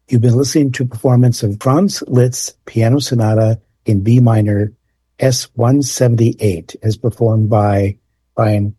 You've been listening to a performance of Franz Liszt Piano Sonata in B minor, S178, as performed by Brian